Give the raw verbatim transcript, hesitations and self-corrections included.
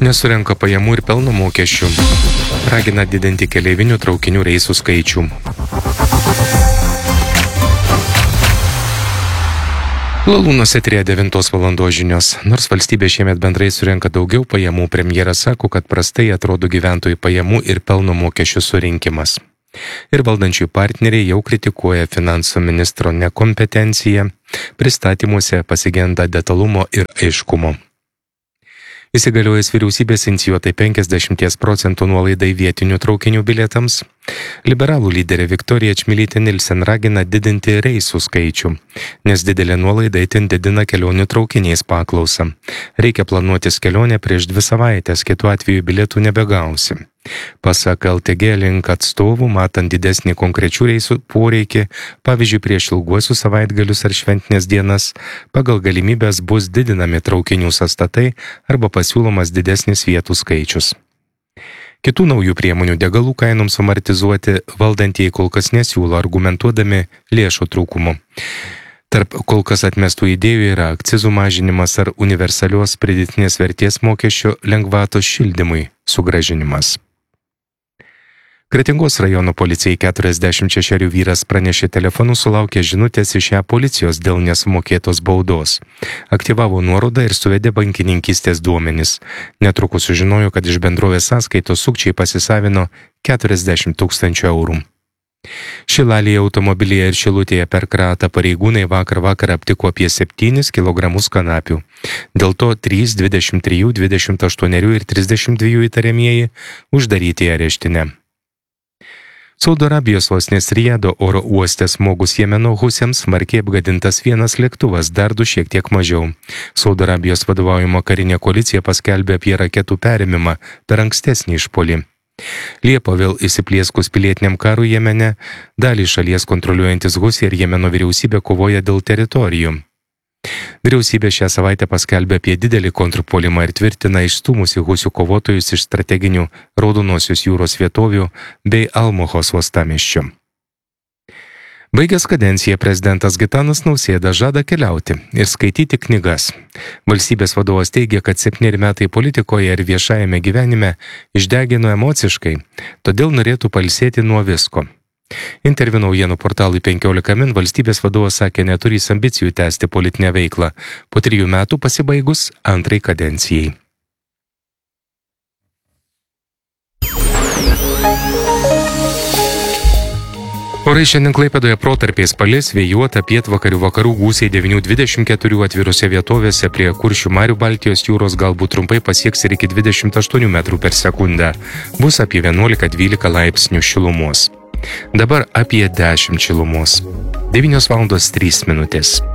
nesurenka pajamų ir pelno mokesčių. Ragina didinti keleivinių traukinių reisų skaičių. Lalūnos eteryje devintos valandos žinios. Nors valstybė šiemet bendrai surenka daugiau pajamų, premjeras sako, kad prastai atrodo gyventojų pajamų ir pelno mokesčių surinkimas. Ir valdančiųjų partneriai jau kritikuoja finansų ministro nekompetenciją, pristatymuose pasigenda detalumo ir aiškumo. Įsigaliojus vyriausybės inicijuotai penkiasdešimt procentų nuolaidai vietinių traukinių bilietams, liberalų lyderė Viktorija Čmilytė Nilsen ragina didinti reisų skaičių, nes didelė nuolaida itin didina kelionių traukiniais paklausą. Reikia planuotis kelionę prieš dvi savaitės, kitu atveju bilietų nebegausi. Pasak L T G Link atstovų, matant didesnį konkrečių reisų poreikį, pavyzdžiui, prieš ilguosius savaitgalius ar šventinės dienas, pagal galimybės bus didinami traukinių sąstatai arba pasiūlomas didesnis vietų skaičius. Kitų naujų priemonių degalų kainoms amortizuoti valdantieji kol kas nesiūlo, argumentuodami lėšų trūkumu. Tarp kol kas atmestų idėjų yra akcizų mažinimas ar universalios pridėtinės vertės mokesčio lengvatos šildymui sugrąžinimas. Kretingos rajono policijai keturiasdešimt šešerių vyras pranešė telefonu sulaukė žinutės iš ją policijos dėl nesumokėtos baudos. Aktyvavo nuorodą ir suvedė bankininkystės duomenis. Netrukus sužinojo, kad iš bendrovės sąskaitos sukčiai pasisavino keturiasdešimt tūkstančių eurų. Šilalėje automobilyje ir Šilutėje per kratą pareigūnai vakar vakar aptiko apie septynis kilogramus kanapių. Dėl to trys, dvidešimt trijų, dvidešimt aštuonerių ir trisdešimt dviejų įtariamieji uždaryti areštinę. Saudo Arabijos sostinės Rijado oro uoste smogus Jemeno husėms smarkiai apgadintas vienas lėktuvas, dar du šiek tiek mažiau. Saudo Arabijos vadovaujama karinė koalicija paskelbė apie raketų perėmimą per ankstesnį išpuolį. Liepą vėl įsiplieskus pilietiniam karui Jemene, dalį šalies kontroliuojantis Husai ir Jemeno vyriausybė kovoja dėl teritorijų. Vyriausybė šią savaitę paskelbė apie didelį kontrpuolimą ir tvirtina išstūmusi Husių kovotojus iš strateginių Raudonosios jūros vietovių bei Almuhos uostamiesčio. Baigęs kadenciją prezidentas Gitanas Nausėda žada keliauti ir skaityti knygas. Valstybės vadovas teigia, kad septyneri metai politikoje ir viešajame gyvenime išdegino emociškai, todėl norėtų pailsėti nuo visko. Interviu naujienų portalui penkiolika min valstybės vadovas sakė, neturys ambicijų tęsti politinę veiklą po trijų metų pasibaigus antrai kadencijai. Orai šiandien Klaipėdoje protarpiais palis, vėjuota, pietvakarių vakarų gūsiai devynių dvidešimt keturių atvirose vietovėse prie Kuršių marių Baltijos jūros galbūt trumpai pasieks ir iki dvidešimt aštuonių metrų per sekundę. Bus apie vienuolika dvylika laipsnių šilumos. Dabar apie dešimt šilumos. devynios valandos trys minutės.